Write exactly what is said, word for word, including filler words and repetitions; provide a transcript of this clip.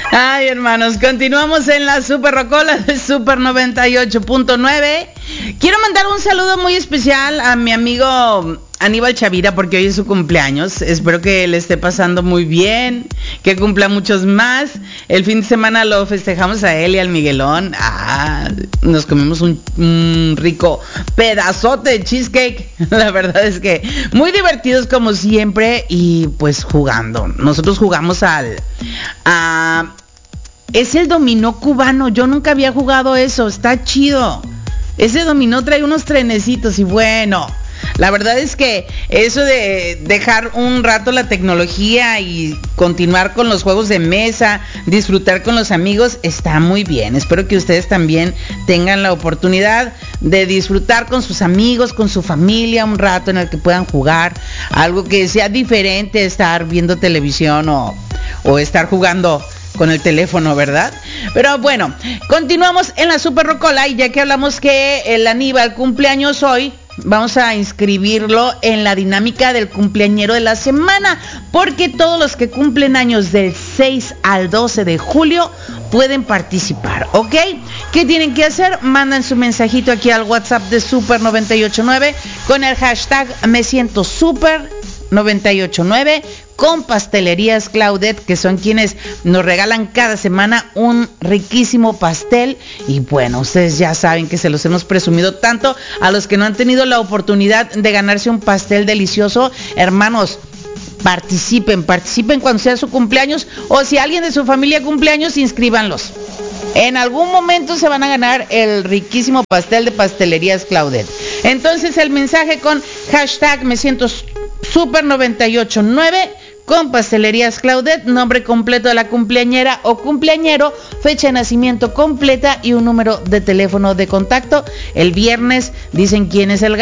Ay, hermanos, continuamos en la Super Rocola de Super noventa y ocho punto nueve. Quiero mandar un saludo muy especial a mi amigo Aníbal Chavira porque hoy es su cumpleaños. Espero que le esté pasando muy bien, que cumpla muchos más. El fin de semana lo festejamos a él y al Miguelón. Ah, nos comimos un, un rico pedazote de cheesecake. La verdad es que muy divertidos como siempre y pues jugando. Nosotros jugamos al... a, es el dominó cubano. Yo nunca había jugado eso. Está chido. Ese dominó trae unos trenecitos y bueno... La verdad es que eso de dejar un rato la tecnología y continuar con los juegos de mesa, disfrutar con los amigos, está muy bien. Espero que ustedes también tengan la oportunidad de disfrutar con sus amigos, con su familia, un rato en el que puedan jugar, algo que sea diferente, estar viendo televisión o, o estar jugando con el teléfono, ¿verdad? Pero bueno, continuamos en la Super Rocola y ya que hablamos que el Aníbal cumpleaños hoy, vamos a inscribirlo en la dinámica del cumpleañero de la semana, porque todos los que cumplen años del seis al doce de julio pueden participar, ¿ok? ¿Qué tienen que hacer? Mandan su mensajito aquí al WhatsApp de Super noventa y ocho nueve con el hashtag me siento super noventa y ocho nueve con Pastelerías Claudette, que son quienes nos regalan cada semana un riquísimo pastel. Y bueno, ustedes ya saben que se los hemos presumido tanto a los que no han tenido la oportunidad de ganarse un pastel delicioso. Hermanos, participen, participen cuando sea su cumpleaños, o si alguien de su familia cumpleaños, inscríbanlos. En algún momento se van a ganar el riquísimo pastel de Pastelerías Claudette. Entonces el mensaje con hashtag me siento super noventa y ocho nueve con Pastelerías Claudette, nombre completo de la cumpleañera o cumpleañero, fecha de nacimiento completa y un número de teléfono de contacto. El viernes dicen quién es el ganador.